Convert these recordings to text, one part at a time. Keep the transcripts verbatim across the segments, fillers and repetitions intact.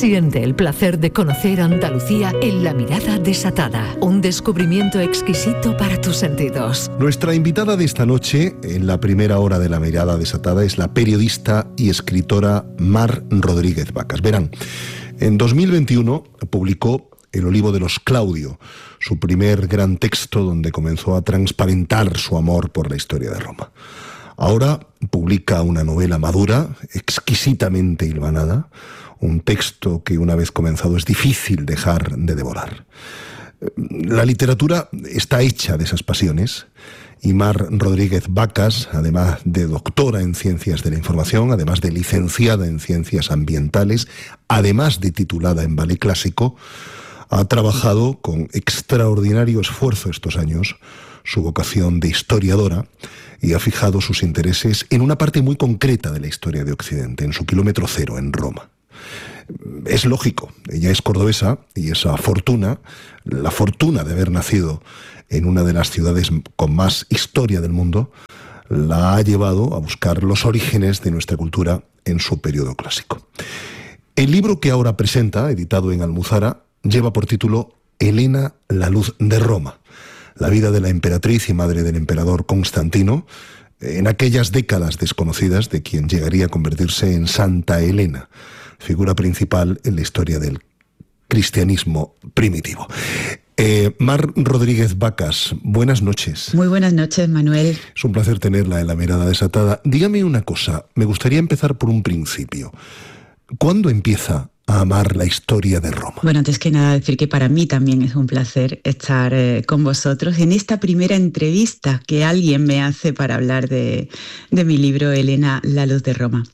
Siente el placer de conocer Andalucía en La Mirada Desatada, un descubrimiento exquisito para tus sentidos. Nuestra invitada de esta noche, en la primera hora de La Mirada Desatada, es la periodista y escritora Mar Rodríguez Vacas. Verán, en dos mil veintiuno publicó El olivo de los Claudio, su primer gran texto donde comenzó a transparentar su amor por la historia de Roma. Ahora publica una novela madura, exquisitamente hilvanada, un texto que una vez comenzado es difícil dejar de devorar. La literatura está hecha de esas pasiones y Mar Rodríguez Vacas, además de doctora en Ciencias de la Información, además de licenciada en Ciencias Ambientales, además de titulada en Ballet Clásico, ha trabajado con extraordinario esfuerzo estos años su vocación de historiadora y ha fijado sus intereses en una parte muy concreta de la historia de Occidente, en su kilómetro cero, en Roma. Es lógico, ella es cordobesa y esa fortuna, la fortuna de haber nacido en una de las ciudades con más historia del mundo, la ha llevado a buscar los orígenes de nuestra cultura en su periodo clásico. El libro que ahora presenta, editado en Almuzara, lleva por título Helena, la luz de Roma, la vida de la emperatriz y madre del emperador Constantino, en aquellas décadas desconocidas de quien llegaría a convertirse en Santa Helena, figura principal en la historia del cristianismo primitivo. Eh, Mar Rodríguez Vacas, buenas noches. Muy buenas noches, Manuel. Es un placer tenerla en La Mirada Desatada. Dígame una cosa, me gustaría empezar por un principio. ¿Cuándo empieza a amar la historia de Roma? Bueno, antes que nada decir que para mí también es un placer estar eh, con vosotros en esta primera entrevista que alguien me hace para hablar de, de mi libro Helena, la luz de Roma.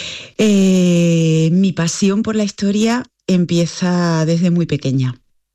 Eh, mi pasión por la historia empieza desde muy pequeña,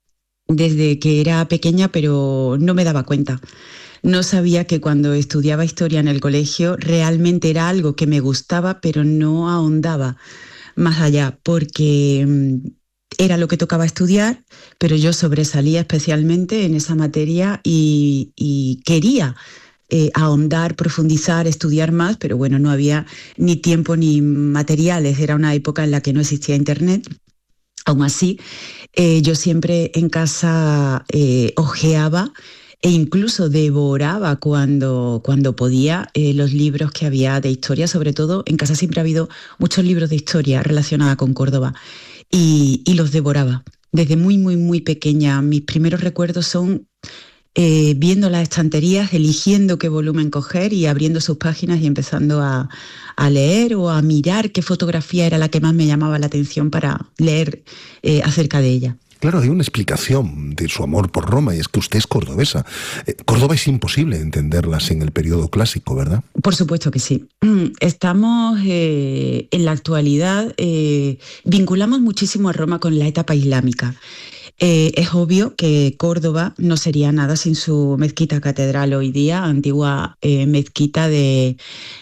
desde que era pequeña, pero no me daba cuenta. No sabía que cuando estudiaba historia en el colegio realmente era algo que me gustaba, pero no ahondaba más allá, porque era lo que tocaba estudiar, pero yo sobresalía especialmente en esa materia y, y quería eh, ahondar, profundizar, estudiar más, pero bueno, no había ni tiempo ni materiales, era una época en la que no existía internet. Aún así, eh, yo siempre en casa eh, hojeaba e incluso devoraba cuando, cuando podía eh, los libros que había de historia. Sobre todo en casa siempre ha habido muchos libros de historia relacionada con Córdoba y, y los devoraba desde muy, muy, muy pequeña. Mis primeros recuerdos son eh, viendo las estanterías, eligiendo qué volumen coger y abriendo sus páginas y empezando a, a leer o a mirar qué fotografía era la que más me llamaba la atención para leer eh, acerca de ella. Claro, hay una explicación de su amor por Roma y es que usted es cordobesa. Eh, Córdoba es imposible entenderla sin el periodo clásico, ¿verdad? Por supuesto que sí. Estamos eh, en la actualidad, eh, vinculamos muchísimo a Roma con la etapa islámica. Eh, es obvio que Córdoba no sería nada sin su mezquita catedral hoy día, antigua eh, mezquita de,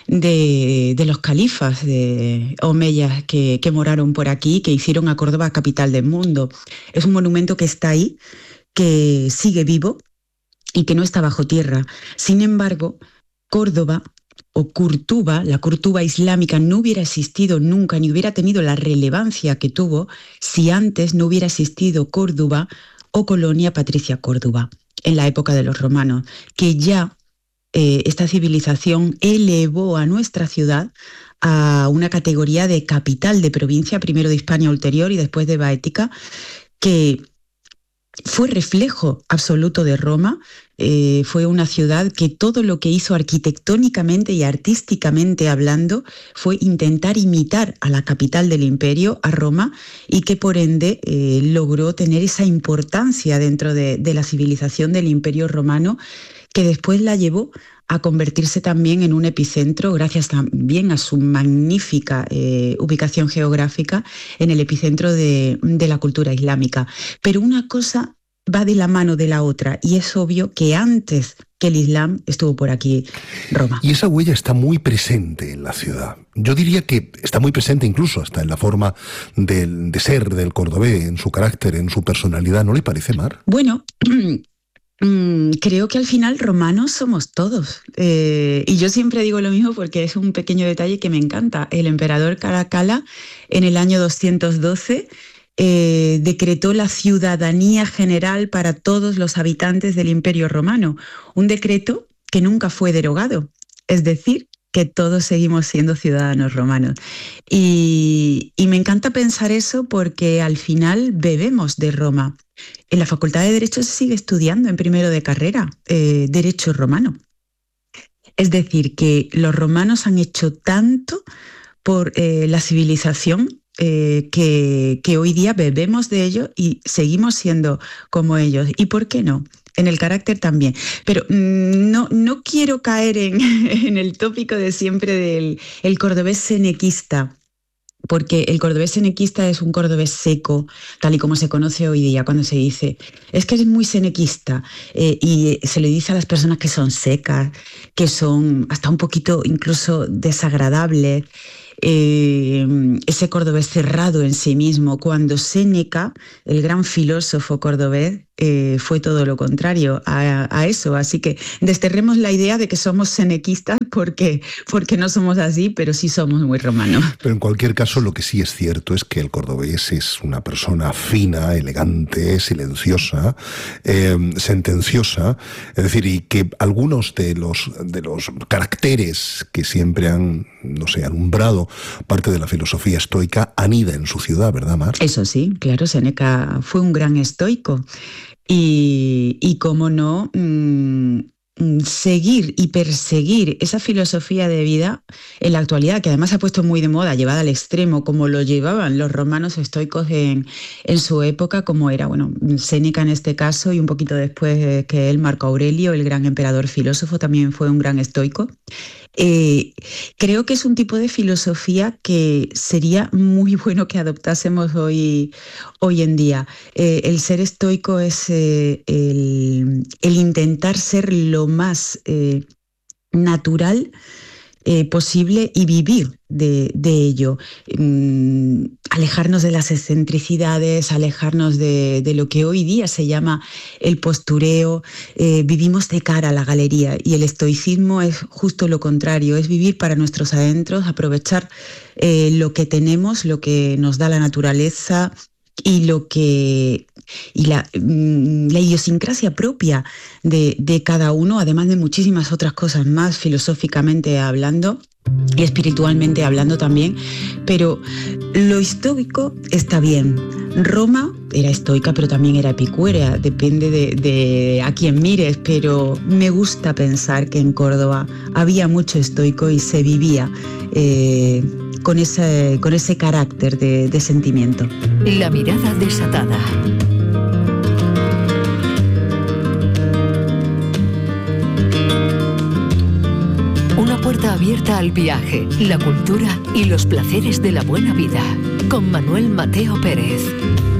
de, de los califas de omeyas que, que moraron por aquí, que hicieron a Córdoba capital del mundo. Es un monumento que está ahí, que sigue vivo y que no está bajo tierra. Sin embargo, Córdoba o Curtuba, la Curtuba islámica, no hubiera existido nunca ni hubiera tenido la relevancia que tuvo si antes no hubiera existido Córdoba o Colonia Patricia Córdoba en la época de los romanos, que ya eh, esta civilización elevó a nuestra ciudad a una categoría de capital de provincia, primero de Hispania Ulterior y después de Baética, que fue reflejo absoluto de Roma. Eh, fue una ciudad que todo lo que hizo arquitectónicamente y artísticamente hablando fue intentar imitar a la capital del imperio, a Roma, y que por ende eh, logró tener esa importancia dentro de, de la civilización del imperio romano, que después la llevó a convertirse también en un epicentro, gracias también a su magnífica eh, ubicación geográfica, en el epicentro de, de la cultura islámica. Pero una cosa va de la mano de la otra, y es obvio que antes que el Islam estuvo por aquí Roma. Y esa huella está muy presente en la ciudad. Yo diría que está muy presente incluso hasta en la forma de, de ser del cordobés, en su carácter, en su personalidad. ¿No le parece, Mar? Bueno, creo que al final romanos somos todos. Eh, y yo siempre digo lo mismo porque es un pequeño detalle que me encanta. El emperador Caracalla, en el año doscientos doce, eh, decretó la ciudadanía general para todos los habitantes del Imperio Romano, un decreto que nunca fue derogado, es decir, que todos seguimos siendo ciudadanos romanos. Y, y me encanta pensar eso porque al final bebemos de Roma. En la Facultad de Derecho se sigue estudiando en primero de carrera eh, Derecho romano. Es decir, que los romanos han hecho tanto por eh, la civilización eh, que, que hoy día bebemos de ellos y seguimos siendo como ellos. ¿Y por qué no? En el carácter también. Pero mmm, no, no quiero caer en, en el tópico de siempre del el cordobés senequista, porque el cordobés senequista es un cordobés seco, tal y como se conoce hoy día, cuando se dice, es que es muy senequista, eh, y se le dice a las personas que son secas, que son hasta un poquito incluso desagradables, eh, ese cordobés cerrado en sí mismo, cuando Séneca, el gran filósofo cordobés, eh, fue todo lo contrario a, a eso. Así que desterremos la idea de que somos senequistas porque, porque no somos así, pero sí somos muy romanos. Pero en cualquier caso, lo que sí es cierto es que el cordobés es una persona fina, elegante, silenciosa, eh, sentenciosa, es decir, y que algunos de los, de los caracteres que siempre han, no sé, alumbrado parte de la filosofía estoica anida en su ciudad, ¿verdad, Mar? Eso sí, claro, Séneca fue un gran estoico. Y, y cómo no, mmm, seguir y perseguir esa filosofía de vida en la actualidad, que además se ha puesto muy de moda, llevada al extremo, como lo llevaban los romanos estoicos en, en su época, como era, bueno, Séneca en este caso, y un poquito después que él, Marco Aurelio, el gran emperador filósofo, también fue un gran estoico. Eh, creo que es un tipo de filosofía que sería muy bueno que adoptásemos hoy, hoy en día. Eh, el ser estoico es eh, el, el intentar ser lo más eh, natural eh, posible y vivir de, de ello. Mm, alejarnos de las excentricidades, alejarnos de, de lo que hoy día se llama el postureo. Eh, vivimos de cara a la galería y el estoicismo es justo lo contrario, es vivir para nuestros adentros, aprovechar eh, lo que tenemos, lo que nos da la naturaleza y lo que y la, la idiosincrasia propia de, de cada uno, además de muchísimas otras cosas más, filosóficamente hablando y espiritualmente hablando también, pero lo estoico está bien. Roma era estoica, pero también era epicúrea, depende de, de a quién mires, pero me gusta pensar que en Córdoba había mucho estoico y se vivía eh, con, ese, con ese carácter de, de sentimiento. La mirada desatada. Una puerta abierta al viaje, la cultura y los placeres de la buena vida. Con Manuel Mateo Pérez.